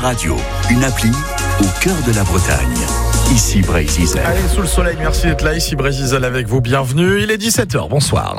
radio, une appli au cœur de la Bretagne. Ici Brésil. Allez, sous le soleil, merci d'être là. Ici Brésil avec vous, bienvenue. Il est 17h, bonsoir.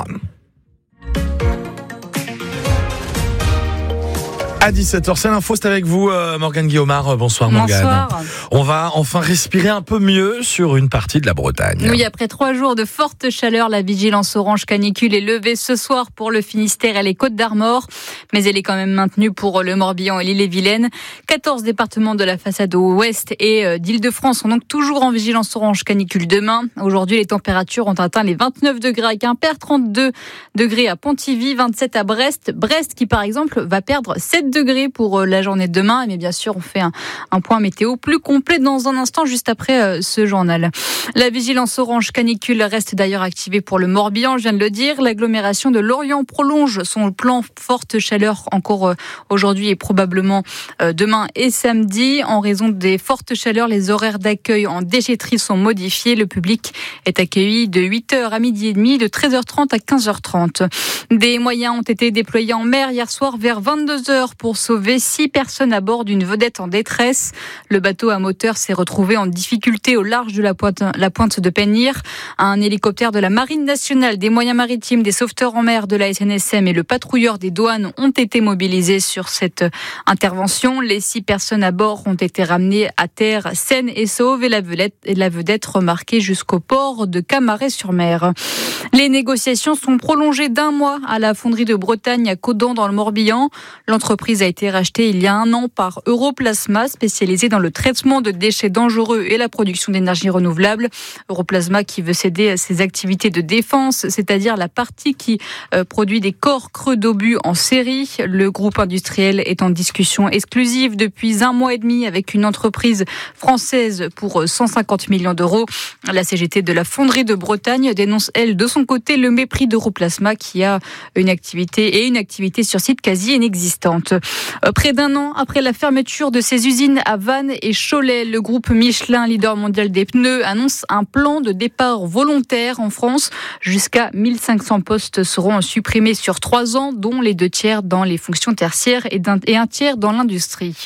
À 17h, c'est l'info, c'est avec vous, Morgane Guillaumard. Bonsoir Morgane. Bonsoir. On va enfin respirer un peu mieux sur une partie de la Bretagne. Oui, après 3 jours de forte chaleur, la vigilance orange canicule est levée ce soir pour le Finistère et les Côtes-d'Armor. Mais elle est quand même maintenue pour le Morbihan et l'Ille-et-Vilaine. 14 départements de la façade ouest et d'Île-de-France sont donc toujours en vigilance orange canicule demain. Aujourd'hui, les températures ont atteint les 29 degrés à Quimper, 32 degrés à Pontivy, 27 à Brest. Brest qui, par exemple, va perdre 7 degrés pour la journée de demain. Mais bien sûr, on fait un point météo plus complet dans un instant, juste après ce journal. La vigilance orange canicule reste d'ailleurs activée pour le Morbihan, je viens de le dire. L'agglomération de Lorient prolonge son plan forte chaleur encore aujourd'hui et probablement demain et samedi. En raison des fortes chaleurs, les horaires d'accueil en déchetterie sont modifiés. Le public est accueilli de 8h à midi et demi, de 13h30 à 15h30. Des moyens ont été déployés en mer hier soir vers 22h pour sauver 6 personnes à bord d'une vedette en détresse. Le bateau à moteur s'est retrouvé en difficulté au large de la pointe de Penir. Un hélicoptère de la Marine nationale, des moyens maritimes, des sauveteurs en mer de la SNSM et le patrouilleur des douanes ont été mobilisés sur cette intervention. Les 6 personnes à bord ont été ramenées à terre saines et sauves et la vedette remarquée jusqu'au port de Camaret-sur-Mer. Les négociations sont prolongées d'1 mois à la fonderie de Bretagne à Caudan dans le Morbihan. L'entreprise a été rachetée il y a 1 an par Europlasma, spécialisée dans le traitement de déchets dangereux et la production d'énergie renouvelable. Europlasma qui veut céder ses activités de défense, c'est-à-dire la partie qui produit des corps creux d'obus en série. Le groupe industriel est en discussion exclusive depuis 1 mois et demi avec une entreprise française pour 150 millions d'euros. La CGT de la fonderie de Bretagne dénonce, elle, de son côté, le mépris d'Europlasma qui a une activité sur site quasi inexistante. Près d'1 an après la fermeture de ses usines à Vannes et Cholet, le groupe Michelin, leader mondial des pneus, annonce un plan de départ volontaire en France. Jusqu'à 1500 postes seront supprimés sur 3 ans, dont les 2 tiers dans les fonctions tertiaires et 1 tiers dans l'industrie.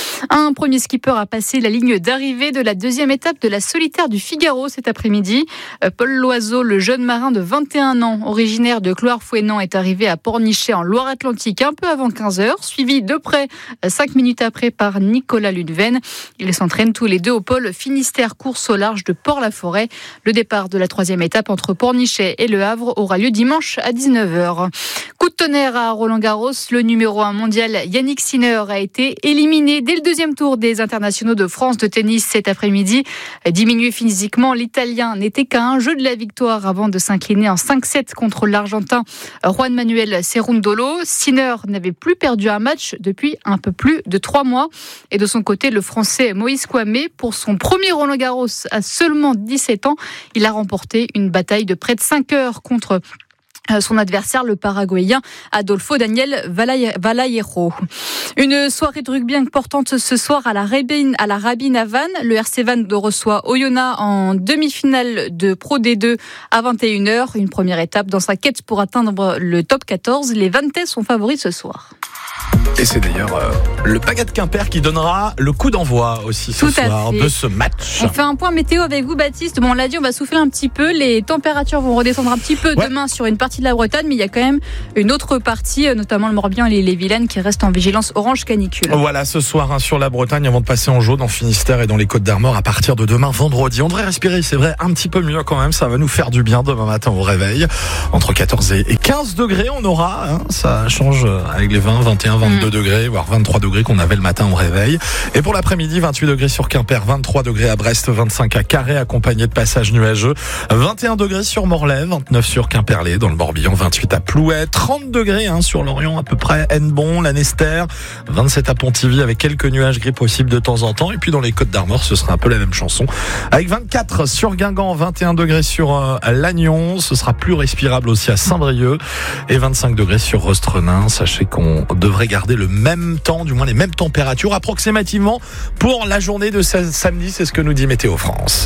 Un premier skipper a passé la ligne d'arrivée de la 2e étape de la solitaire du Figaro cet après-midi. Paul Loiseau, le jeune marin de 21 ans, originaire de Cloire-Fouesnant, est arrivé à Pornichet en Loire-Atlantique un peu avant 15h, suivi de près 5 minutes après par Nicolas Luneven. Ils s'entraînent tous les deux au pôle Finistère course au large de Port-la-Forêt. Le départ de la 3e étape entre Pornichet et Le Havre aura lieu dimanche à 19h. Coup de tonnerre à Roland-Garros, le numéro 1 mondial Yannick Sinner a été éliminé dès le 2e tour des internationaux de France de tennis cet après-midi. Diminué physiquement, l'Italien n'était qu'à un jeu de la victoire avant de s'incliner en 5-7 contre l'Argentin Juan Manuel Cerundolo. Sinner n'avait plus perdu un match depuis un peu plus de 3 mois. Et de son côté, le Français Moïse Kouamé, pour son premier Roland-Garros à seulement 17 ans, il a remporté une bataille de près de 5 heures contre son adversaire, le Paraguayen Adolfo Daniel Vallejo. Une soirée de rugby importante ce soir à la Rabine à Vannes. Le RC Vannes reçoit Oyonnax en demi-finale de Pro D2 à 21h. Une première étape dans sa quête pour atteindre le top 14. Les Vanntais sont favoris ce soir. Et c'est d'ailleurs le Paga de Quimper qui donnera le coup d'envoi aussi ce soir de ce match. On fait un point météo avec vous, Baptiste. Bon, on l'a dit, on va souffler un petit peu. Les températures vont redescendre un petit peu demain sur une partie de la Bretagne, mais il y a quand même une autre partie, notamment le Morbihan et les Vilaines, qui restent en vigilance orange canicule. Voilà, ce soir sur la Bretagne, avant de passer en jaune en Finistère et dans les Côtes-d'Armor à partir de demain vendredi. On devrait respirer, c'est vrai, un petit peu mieux quand même. Ça va nous faire du bien demain matin au réveil. Entre 14 et 15 degrés, on aura. Ça change avec les 20, 21, 22 degrés, voire 23 degrés qu'on avait le matin au réveil. Et pour l'après-midi, 28 degrés sur Quimper, 23 degrés à Brest, 25 à Carhaix, accompagné de passages nuageux, 21 degrés sur Morlaix, 29 sur Quimperlé, dans le Morbihan, 28 à Plouet, 30 degrés sur Lorient à peu près, Hennebon, Lanester, 27 à Pontivy avec quelques nuages gris possibles de temps en temps. Et puis dans les Côtes-d'Armor, ce sera un peu la même chanson. Avec 24 sur Guingamp, 21 degrés sur Lannion, ce sera plus respirable aussi à Saint-Brieuc et 25 degrés sur Rostrenin. Sachez qu'on devrait garder le même temps, du moins les mêmes températures approximativement pour la journée de samedi, c'est ce que nous dit Météo France.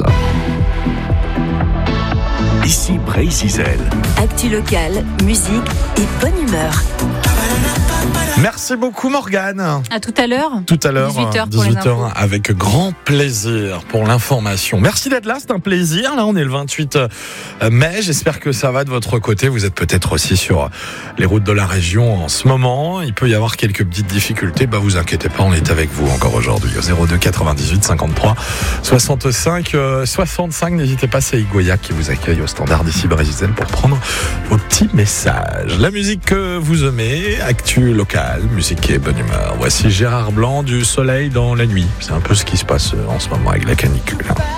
Ici Brésil. Actu locale, musique et bonne humeur. Merci beaucoup Morgane. À tout à l'heure. Tout à l'heure, 18h pour les infos. 18h, avec grand plaisir pour l'information. Merci d'être là, c'est un plaisir. Là, on est le 28 mai. J'espère que ça va de votre côté. Vous êtes peut-être aussi sur les routes de la région en ce moment. Il peut y avoir quelques petites difficultés. Vous inquiétez pas, on est avec vous encore aujourd'hui. Au 02 98 53 65 65. N'hésitez pas, c'est Igoya qui vous accueille au standard d'ici Brésil pour prendre vos petits messages. La musique que vous aimez, actu locale, musique et bonne humeur. Voici Gérard Blanc, du soleil dans la nuit. C'est un peu ce qui se passe en ce moment avec la canicule.